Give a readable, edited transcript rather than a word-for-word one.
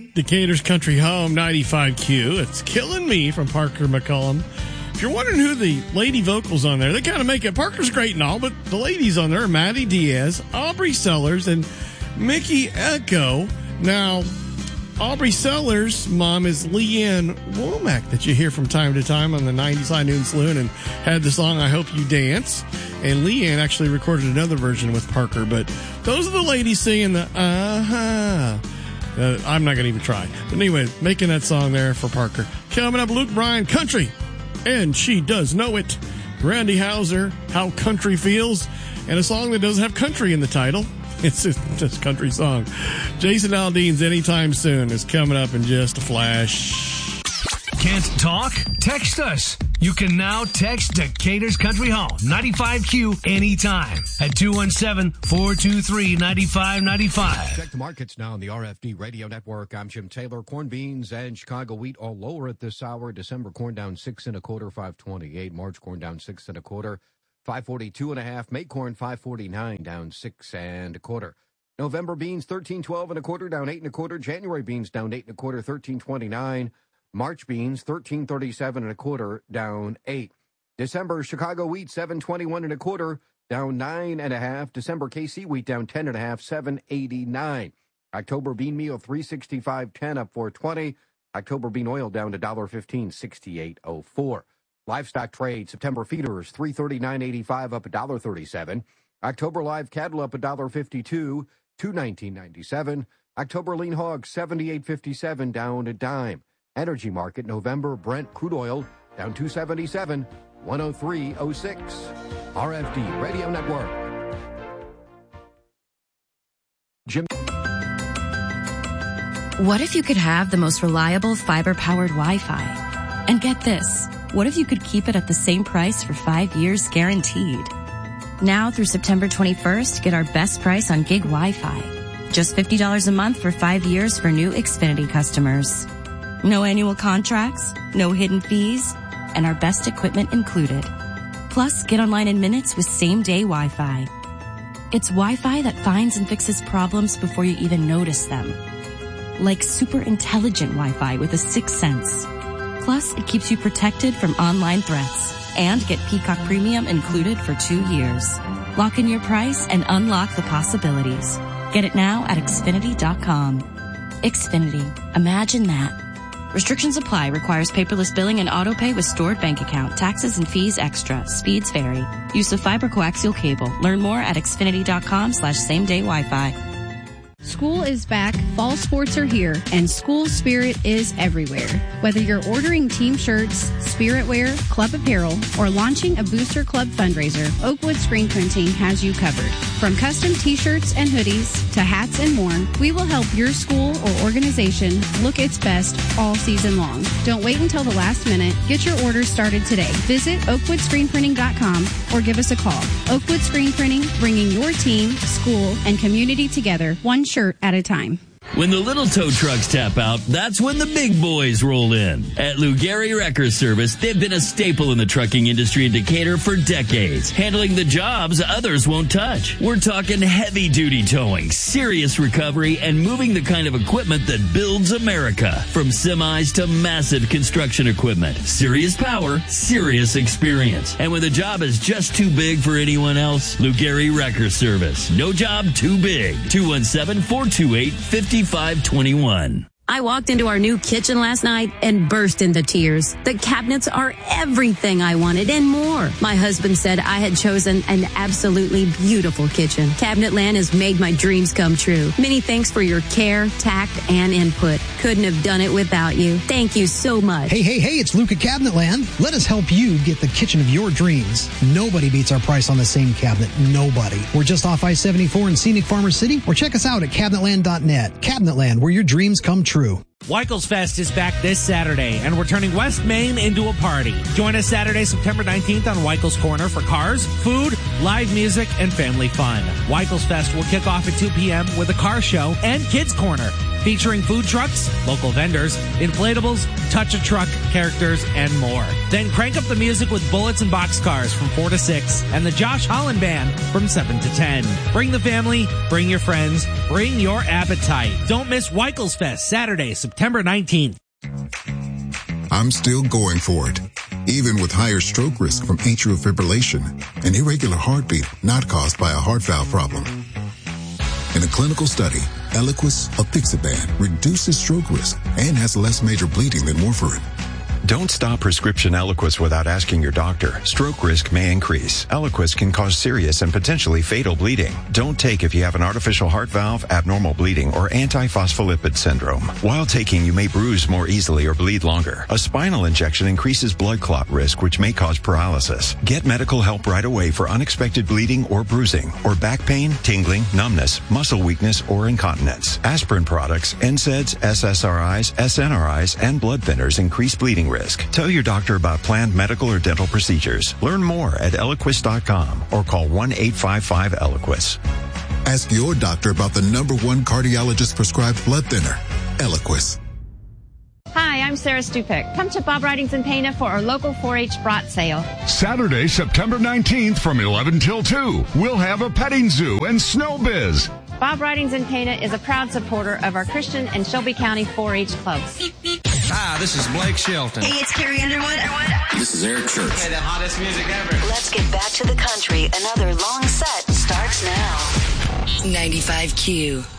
Decatur's Country Home, 95Q. It's Killing Me from Parker McCollum. If you're wondering who the lady vocals on there, they kind of make it. Parker's great and all, but the ladies on there are Maddie Diaz, Aubrey Sellers, and Mickey Echo. Now, Aubrey Sellers' mom is Leanne Womack that you hear from time to time on the 90s High Noon Saloon and had the song I Hope You Dance. And Leanne actually recorded another version with Parker, but those are the ladies singing the I'm not going to even try. But anyway, making that song there for Parker. Coming up, Luke Bryan, Country, and She Does Know It. Randy Houser, How Country Feels, and a song that doesn't have country in the title. It's just a country song. Jason Aldean's Anytime Soon is coming up in just a flash. Can't talk? Text us. You can now text Decatur's Country Home, 95Q, anytime at 217-423-9595. Check the markets now on the RFD Radio Network. I'm Jim Taylor. Corn, beans, and Chicago wheat all lower at this hour. December corn down 6 1/4, 528. March corn down 6 1/4, 542 1/2. May corn 549 down 6 1/4. November beans 13.12 1/4 down 8 1/4. January beans down 8 1/4, 13.29. March beans 13.37 1/4 down 8. December Chicago wheat 7.21 1/4 down 9 1/2. December KC wheat down 10 1/2, 7.89. October bean meal 365.10 up 4.20. October bean oil down to $1.15, 68.04. Livestock trade September feeders 339.85 up $1.37. October live cattle up $1.52, 219.97. October lean hogs 78.57 down a dime. Energy market November Brent crude oil down 277, 103.06. RFD Radio Network. Jim. What if you could have the most reliable fiber-powered Wi-Fi? And get this, what if you could keep it at the same price for 5 years guaranteed? Now through September 21st, get our best price on gig Wi-Fi. Just $50 a month for 5 years for new Xfinity customers. No annual contracts, no hidden fees, and our best equipment included. Plus, get online in minutes with same-day Wi-Fi. It's Wi-Fi that finds and fixes problems before you even notice them. Like super intelligent Wi-Fi with a sixth sense. Plus, it keeps you protected from online threats. And get Peacock Premium included for 2 years. Lock in your price and unlock the possibilities. Get it now at Xfinity.com. Xfinity. Imagine that. Restrictions apply. Requires paperless billing and auto pay with stored bank account. Taxes and fees extra. Speeds vary. Use of fiber coaxial cable. Learn more at Xfinity.com/same-day Wi-Fi. School is back, fall sports are here, and school spirit is everywhere. Whether you're ordering team shirts, spirit wear, club apparel, or launching a Booster Club fundraiser, Oakwood Screen Printing has you covered. From custom t-shirts and hoodies to hats and more, we will help your school or organization look its best all season long. Don't wait until the last minute. Get your orders started today. Visit oakwoodscreenprinting.com or give us a call. Oakwood Screen Printing, bringing your team, school, and community together, one shirt at a time. When the little tow trucks tap out, that's when the big boys roll in. At Lou Gehry Wrecker Service, they've been a staple in the trucking industry in Decatur for decades, handling the jobs others won't touch. We're talking heavy-duty towing, serious recovery, and moving the kind of equipment that builds America. From semis to massive construction equipment. Serious power, serious experience. And when the job is just too big for anyone else, Lou Gehry Wrecker Service. No job too big. 217-428-5521. I walked into our new kitchen last night and burst into tears. The cabinets are everything I wanted and more. My husband said I had chosen an absolutely beautiful kitchen. Cabinetland has made my dreams come true. Many thanks for your care, tact, and input. Couldn't have done it without you. Thank you so much. Hey, it's Luke at Cabinetland. Let us help you get the kitchen of your dreams. Nobody beats our price on the same cabinet. Nobody. We're just off I-74 in scenic Farmer City, or check us out at cabinetland.net. Cabinetland, where your dreams come true. Weichels Fest is back this Saturday, and we're turning West Main into a party. Join us Saturday, September 19th on Weichels Corner for cars, food, live music, and family fun. Weichels Fest will kick off at 2 p.m. with a car show and Kids Corner. featuring food trucks, local vendors, inflatables, touch-a-truck characters, and more. Then crank up the music with Bullets and Boxcars from 4 to 6 and the Josh Holland Band from 7 to 10. Bring the family, bring your friends, bring your appetite. Don't miss Weichels Fest, Saturday, September 19th. I'm still going for it, even with higher stroke risk from atrial fibrillation, an irregular heartbeat not caused by a heart valve problem. In a clinical study, Eliquis, apixaban, reduces stroke risk and has less major bleeding than warfarin. Don't stop prescription Eliquis without asking your doctor. Stroke risk may increase. Eliquis can cause serious and potentially fatal bleeding. Don't take if you have an artificial heart valve, abnormal bleeding, or antiphospholipid syndrome. While taking, you may bruise more easily or bleed longer. A spinal injection increases blood clot risk, which may cause paralysis. Get medical help right away for unexpected bleeding or bruising, or back pain, tingling, numbness, muscle weakness, or incontinence. Aspirin products, NSAIDs, SSRIs, SNRIs, and blood thinners increase bleeding risk. Tell your doctor about planned medical or dental procedures. Learn more at Eliquis.com or call 1-855-ELIQUIS. Ask your doctor about the #1 cardiologist prescribed blood thinner, Eliquis. Hi, I'm Sarah Stupek. Come to Bob Ridings in Pana for our local 4-H brat sale. Saturday, September 19th from 11 till 2. We'll have a petting zoo and snow biz. Bob Ridings in Pana is a proud supporter of our Christian and Shelby County 4-H clubs. Hi, this is Blake Shelton. Hey, it's Carrie Underwood. This is Eric Church. Play the hottest music ever. Let's get back to the country. Another long set starts now. 95Q.